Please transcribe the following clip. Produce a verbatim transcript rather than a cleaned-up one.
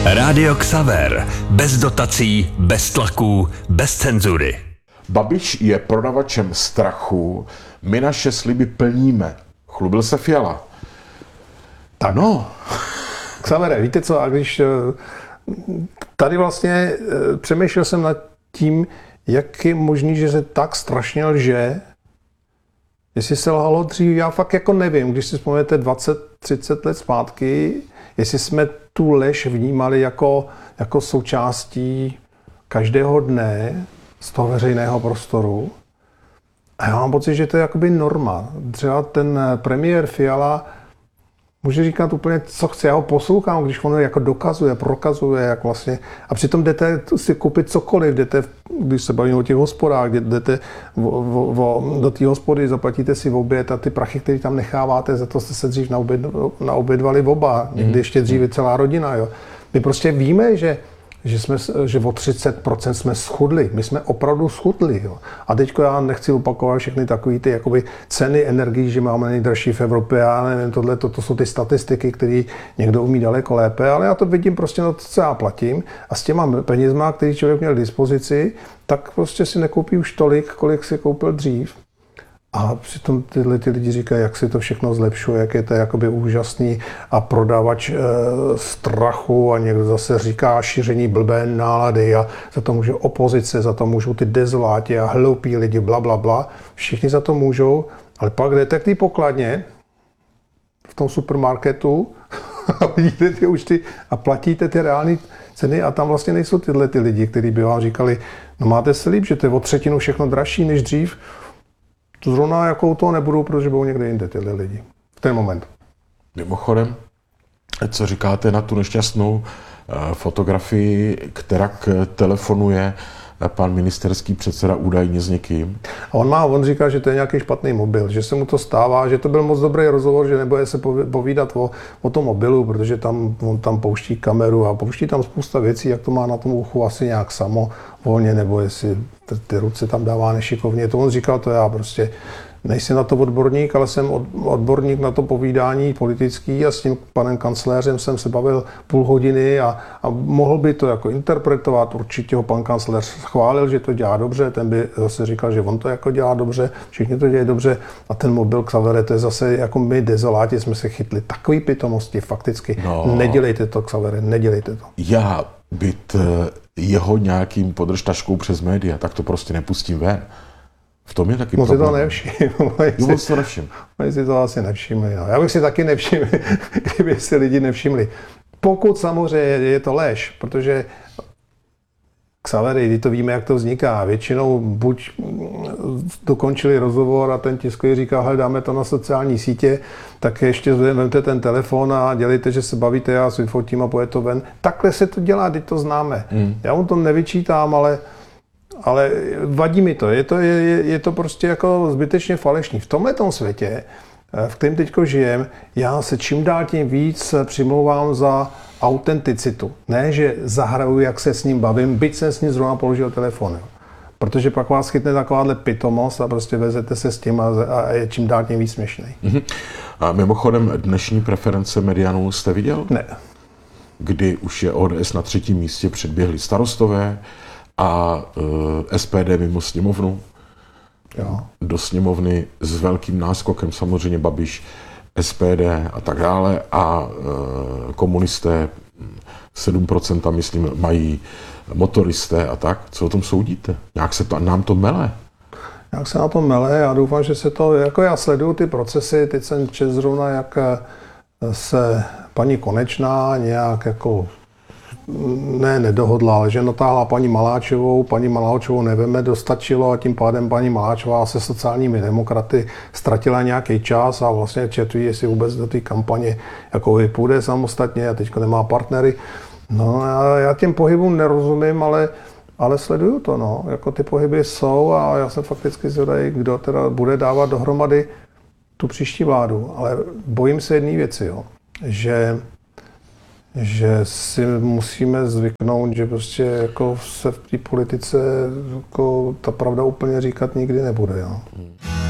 Rádio Xaver. Bez dotací, bez tlaků, bez cenzury. Babiš je prodavačem strachu, my naše sliby plníme. Chlubil se Fiala. Tak no. Xavere, víte co, a když tady vlastně přemýšlel jsem nad tím, jak je možný, že se tak strašně lže, jestli se lhalo dřív, já fakt jako nevím, když si vzpomněte dvacet třicet let zpátky, jestli jsme tu lež vnímali jako, jako součástí každého dne z toho veřejného prostoru. A já mám pocit, že to je jakoby norma. Třeba ten premiér Fiala může říkat úplně, co chce. Já ho poslouchám, když on jako dokazuje, prokazuje, jak vlastně. A přitom jdete si koupit cokoliv, jdete, když se bavíme o těch hospodách, jdete vo, vo, vo, do té hospody, zaplatíte si v oběd a ty prachy, které tam necháváte, za to jste se dřív naobědvali oba. Někdy ještě dříve celá rodina. Jo. My prostě víme, že Že, jsme, že o třicet procent jsme schudli. My jsme opravdu schudli. Jo. A teďko já nechci opakovat všechny takové ty jakoby ceny energií, že máme nejdražší v Evropě. Já nevím, tohle, to, to jsou ty statistiky, které někdo umí daleko lépe, ale já to vidím prostě na to, co já platím. A s těma penězma, který člověk měl k dispozici, tak prostě si nekoupí už tolik, kolik si koupil dřív. A přitom tyhle ty lidi říkají, jak si to všechno zlepšuje, jak je to jakoby úžasný a prodavač e, strachu a někdo zase říká šíření blbé nálady a za to může opozice, za to můžou ty dezoláti a hloupí lidi, bla, bla, bla. Všichni za to můžou, ale pak jdete k té pokladně v tom supermarketu a vidíte ty účty a platíte ty reální ceny a tam vlastně nejsou tyhle ty lidi, kteří by vám říkali, no máte si líp, že to je o třetinu všechno dražší než dřív. To zrovna jako to nebudou, protože budou někde jinde tyhle lidi. V ten moment. Mimochodem, co říkáte na tu nešťastnou fotografii, která telefonuje pan ministerský předseda údajně s někým? A on má, on říká, že to je nějaký špatný mobil, že se mu to stává, že to byl moc dobrý rozhovor, že neboje se povídat o, o tom mobilu, protože tam, on tam pouští kameru a pouští tam spousta věcí, jak to má na tom uchu asi nějak samo volně, nebo jestli ty ruce tam dává nešikovně. To on říkal, to já prostě nejsem na to odborník, ale jsem odborník na to povídání politický a s tím panem kancléřem jsem se bavil půl hodiny a, a mohl by to jako interpretovat. Určitě ho pan kancléř chválil, že to dělá dobře, ten by zase říkal, že on to jako dělá dobře, všichni to dělají dobře a ten mobil Xavere, to je zase jako my dezoláti jsme se chytli takový pitomosti fakticky. No. Nedělejte to, Xavere, nedělejte to. Já být jeho nějakým podržtaškou přes média, tak to prostě nepustím ven. V tom je taky moc problém. Si to nevšiml. Jo, moc to nevšiml. Oni si to asi nevšimli. No. Já bych si taky nevšiml, kdyby si lidi nevšimli. Pokud samozřejmě je to lež, protože Xavery, kdy to víme, jak to vzniká. Většinou buď dokončili rozhovor a ten tiskový říká, hledáme to na sociální sítě, tak ještě vemte ten telefon a dělejte, že se bavíte, já si vyfotím a poje to ven. Takhle se to dělá, teď to známe. Hmm. Já mu to nevyčítám, ale Ale vadí mi to. Je to, je, je to prostě jako zbytečně falešný. V tomhletom světě, v kterém teďko žijem, já se čím dál tím víc přimlouvám za autenticitu. Ne, že zahraju, jak se s ním bavím, byť jsem s ním zrovna položil telefon. Jo. Protože pak vás chytne takováhle pitomost a prostě vezete se s tím a, a je čím dál tím víc směšnej. Mm-hmm. A mimochodem, dnešní preference medianů jste viděl? Ne. Kdy už je O D S na třetím místě, předběhli Starostové a uh, S P D mimo sněmovnu. Jo. Do sněmovny s velkým náskokem samozřejmě Babiš, S P D a tak dále a uh, komunisté sedm procent myslím mají motoristé a tak. Co o tom soudíte? Jak se to, nám to mele? Jak se na to mele? Já doufám, že se to, jako já sleduju ty procesy, teď jsem četl zrovna, jak se paní Konečná nějak jako ne, nedohodla, ale že natáhla paní Maláčovou, paní Maláčovou neveme, dostačilo a tím pádem paní Maláčová se sociálními demokraty ztratila nějaký čas a vlastně četují, jestli vůbec do té kampaně jako vypůjde samostatně a teďka nemá partnery. No já, já těm pohybům nerozumím, ale, ale sleduju to, no. Jako ty pohyby jsou a já jsem fakticky zvědavý, kdo teda bude dávat dohromady tu příští vládu. Ale bojím se jedné věci, jo, že že si musíme zvyknout, že prostě jako se v té politice jako ta pravda úplně říkat nikdy nebude. Jo.